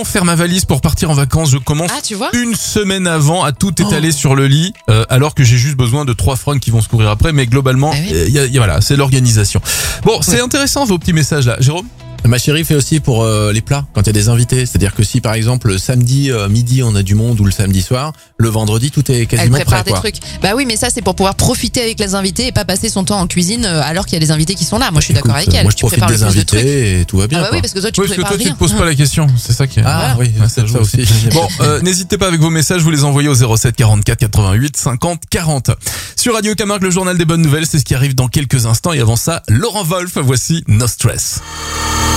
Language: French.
Faire ma valise pour partir en vacances, je commence Ah, tu vois? une semaine avant à tout étaler sur le lit, alors que j'ai juste besoin de 3 fringues qui vont se courir après, mais globalement, Ah oui. voilà, c'est l'organisation. Bon, c'est intéressant vos petits messages là, Jérôme. Ma chérie fait aussi pour les plats quand il y a des invités. C'est-à-dire que si par exemple le samedi midi on a du monde ou le samedi soir, le vendredi tout est Elle quasiment prépare prêt. des Quoi. trucs. Bah oui, mais ça c'est pour pouvoir profiter avec les invités et pas passer son temps en cuisine alors qu'il y a des invités qui sont là. Moi je suis d'accord avec elle. Moi je Tu profite prépares le des plus de trucs. invités et tout va bien. Ah bah quoi. oui, parce que toi tu Oui, parce que prépares toi tu rien. te poses pas la question, c'est ça qui est... Ah oui, c'est ça aussi. Bon, n'hésitez pas avec vos messages, vous les envoyez au 07 44 88 50 40. Sur Radio Camargue, le journal des bonnes nouvelles, c'est ce qui arrive dans quelques instants. Et avant ça, Laurent Wolf, voici No Stress.